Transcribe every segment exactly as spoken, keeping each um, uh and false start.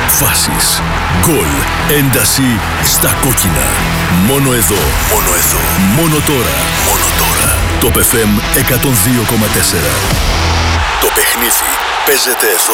Φάσεις, γκολ, ένταση στα κόκκινα. Μόνο εδώ, μόνο εδώ, μόνο τώρα, μόνο τώρα. Το εφ εμ εκατόν δύο κόμμα τέσσερα. Το παιχνίδι παίζεται εδώ.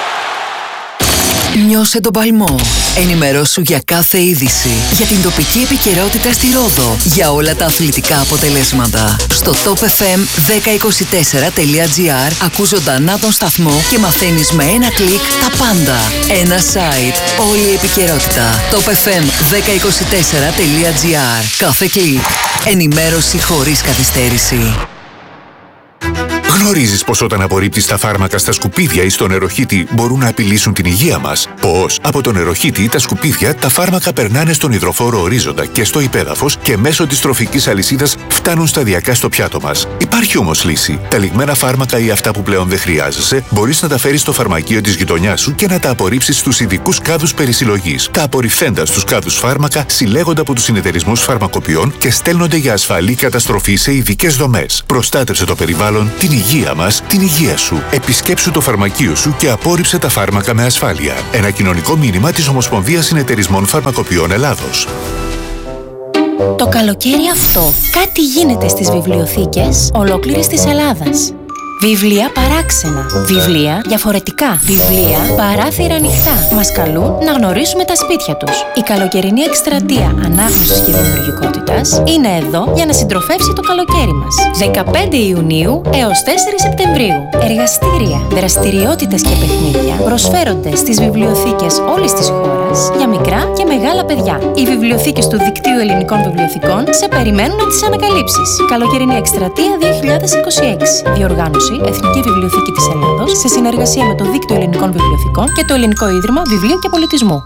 Νιώσε τον παλμό. Ενημερώσου για κάθε είδηση. Για την τοπική επικαιρότητα στη Ρόδο. Για όλα τα αθλητικά αποτελέσματα. Στο top εφ εμ δέκα είκοσι τέσσερα τελεία τζι άρ ακούς ζωντανά τον σταθμό και μαθαίνεις με ένα κλικ τα πάντα. Ένα site. Όλη η επικαιρότητα. top εφ εμ δέκα είκοσι τέσσερα τελεία τζι άρ. Κάθε κλικ. Ενημέρωση χωρίς καθυστέρηση. Γνωρίζεις πως όταν απορρίπτεις τα φάρμακα στα σκουπίδια ή στο νεροχύτη μπορούν να απειλήσουν την υγεία μας? Πώς? Από το νεροχύτη τα σκουπίδια, τα φάρμακα περνάνε στον υδροφόρο ορίζοντα και στο υπέδαφος και μέσω της τροφικής αλυσίδας φτάνουν σταδιακά στο πιάτο μας. Υπάρχει όμως λύση. Τα λιγμένα φάρμακα ή αυτά που πλέον δεν χρειάζεσαι μπορείς να τα φέρεις στο φαρμακείο της γειτονιάς σου και να τα απορρίψεις στους ειδικούς κάδους περισυλλογής. Τα απορριφθέντα στους κάδους φάρμακα συλλέγονται από τους συνεταιρισμούς φαρμακοποιών και στέλνονται για ασφαλή καταστροφή σε ειδικές δομές. Προστάτευσε το περιβάλλον, την υγεία μας, την υγεία σου. Επισκέψου το φαρμακείο σου και απόρριψε τα φάρμακα με ασφάλεια. Ένα κοινωνικό μήνυμα της Ομοσπονδίας Συνεταιρισμών Φαρμακοποιών Ελλάδος. Το καλοκαίρι αυτό κάτι γίνεται στις βιβλιοθήκες ολόκληρης της Ελλάδας. Βιβλία παράξενα, βιβλία διαφορετικά, βιβλία παράθυρα ανοιχτά. Μας καλούν να γνωρίσουμε τα σπίτια τους. Η καλοκαιρινή εκστρατεία ανάγνωσης και δημιουργικότητας είναι εδώ για να συντροφεύσει το καλοκαίρι μας. δεκαπέντε Ιουνίου έως τέσσερα Σεπτεμβρίου. Εργαστήρια, δραστηριότητες και παιχνίδια προσφέρονται στις βιβλιοθήκες όλης της χώρας για μικρά και μεγάλα παιδιά. Οι βιβλιοθήκες του Δικτύου Ελληνικών Βιβλιοθηκών σε περιμένουν να τις ανακαλύψεις. Καλοκαιρινή εκστρατεία δύο χιλιάδες είκοσι έξι. Διοργάνωση Εθνική Βιβλιοθήκη της Ελλάδος σε συνεργασία με το Δίκτυο Ελληνικών Βιβλιοθηκών και το Ελληνικό Ίδρυμα Βιβλίου και Πολιτισμού.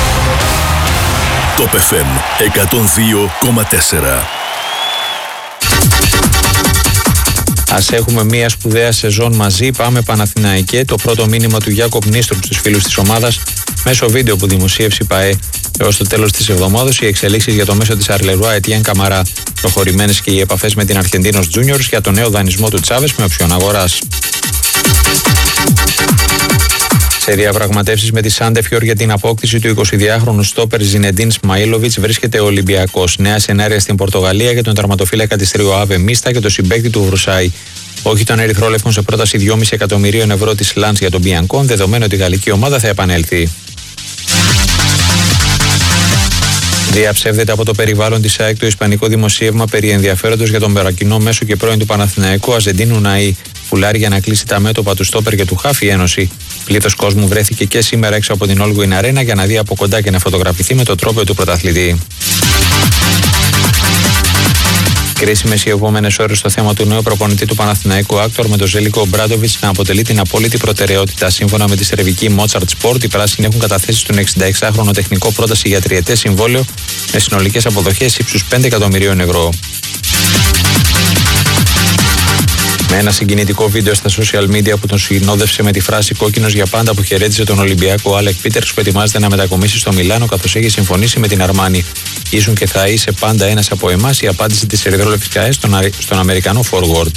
Το εφ εμ εκατόν δύο κόμμα τέσσερα. Ας έχουμε μια σπουδαία σεζόν μαζί. Πάμε Παναθηναϊκέ. Το πρώτο μήνυμα του Γιάκοπ Νίστρομ στους φίλους της ομάδας μέσω βίντεο που δημοσίευσε η ΠΑΕ έως το τέλος της εβδομάδας. Οι εξελίξεις για το μέσο της Αρλερουά Ετιέν Καμαρά προχωρημένες και οι επαφές με την Αρχεντίνος Juniors για το νέο δανεισμό του Τσάβες με οψιόν αγοράς. Σε διαπραγματεύσεις με τη Σάντεφιορ για την απόκτηση του εικοσιδυάχρονου στόπερ Ζινεντίν Σμαΐλοβιτς βρίσκεται ο Ολυμπιακός. Νέα σενάρια στην Πορτογαλία για τον τερματοφύλακα της Τρίο Άβε Μίστα και τον συμπαίκτη του Βρουσάη. Όχι των Ερυθρόλευκων σε πρόταση δυόμισι εκατομμυρίων ευρώ της Λαντς για τον Μπιανκόν, δεδομένου ότι η γαλλική ομάδα θα επανέλθει. Διαψεύδεται από το περιβάλλον της ΑΕΚ το ισπανικό δημοσίευμα περί ενδιαφέροντος για τον μερακινό μέσο και πρώην του Παναθηναϊκού Αζεντίνου Ναΐ. Φουλάρει για να κλείσει τα μέτωπα του στόπερ και του χάφη Ένωση. Πλήθος κόσμου βρέθηκε και σήμερα έξω από την Όλγουιν Αρένα για να δει από κοντά και να φωτογραφηθεί με το τρόπαιο του πρωταθλητή. Κρίσιμες οι επόμενες ώρες στο θέμα του νέου προπονητή του Παναθηναϊκού Άκτορ με τον Ζέλικο Μπράντοβιτς να αποτελεί την απόλυτη προτεραιότητα. Σύμφωνα με τη σερβική Mozart Sport, οι πράσινοι έχουν καταθέσει στον εξηνταεξάχρονο τεχνικό πρόταση για τριετές συμβόλαιο με συνολικές αποδοχές ύψους πέντε εκατομμυρίων ευρώ. Με ένα συγκινητικό βίντεο στα social media που τον συνόδευσε με τη φράση «Κόκκινος για πάντα» που χαιρέτησε τον Ολυμπιακό Άλεκ Πίτερς που ετοιμάζεται να μετακομίσει στο Μιλάνο καθώς έχει συμφωνήσει με την Αρμάνι. Ήσουν και θα είσαι πάντα ένας από εμάς, η απάντηση της ερυθρόλευκης ΚΑΕ στον, στον Αμερικανό forward.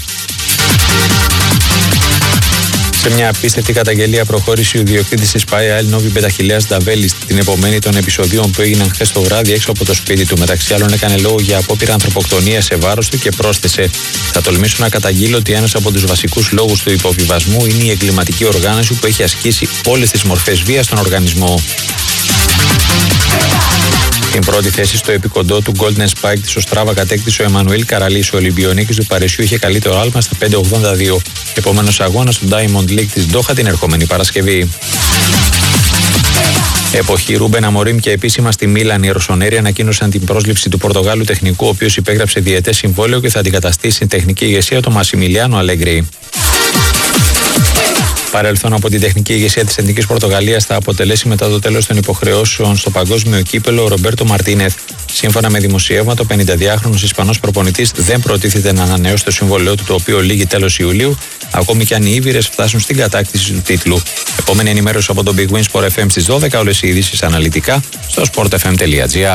Σε μια απίστευτη καταγγελία προχώρησε ο ιδιοκτήτης της ΠΑΕ Αελ Νόβι Μπεταχιλέας Νταβέλης την επομένη των επεισοδίων που έγιναν χθες το βράδυ έξω από το σπίτι του. Μεταξύ άλλων, έκανε λόγο για απόπειρα ανθρωποκτονίας σε βάρος του και πρόσθεσε: «Θα τολμήσω να καταγγείλω ότι ένας από τους βασικούς λόγους του υποβιβασμού είναι η εγκληματική οργάνωση που έχει ασκήσει όλες τις μορφές βίας στον οργανισμό». Την πρώτη θέση στο επικοντό του Golden Spike της Οστράβα κατέκτησε ο Εμμανουήλ Καραλής. Ο Ολυμπιονίκης του Παρισιού είχε καλύτερο άλμα στα πέντε ογδόντα δύο. Επόμενος αγώνας του Diamond League της Ντόχα την ερχόμενη Παρασκευή. Εποχή Ρούμπεν Αμορίμ και επίσημα στη Μίλαν οι Ρωσονέροι ανακοίνωσαν την πρόσληψη του Πορτογάλου τεχνικού, ο οποίος υπέγραψε διετές συμβόλαιο και θα αντικαταστήσει στην τεχνική ηγεσία του Μασιμιλιάνο Αλέγκρι. Παρελθόν από την τεχνική ηγεσία της Εθνικής Πορτογαλίας θα αποτελέσει μετά το τέλος των υποχρεώσεων στο παγκόσμιο κύπελο ο Ρομπέρτο Μαρτίνεθ. Σύμφωνα με δημοσιεύματα, ο πενηνταδυάχρονος Ισπανός προπονητής δεν προτίθεται να ανανεώσει το συμβόλαιό του, το οποίο λήγει τέλος Ιουλίου, ακόμη και αν οι Ήβυρες φτάσουν στην κατάκτηση του τίτλου. Επόμενη ενημέρωση από το Big Win Sport εφ εμ στις δώδεκα, όλες οι ειδήσεις αναλυτικά στο sport f m τελεία g r.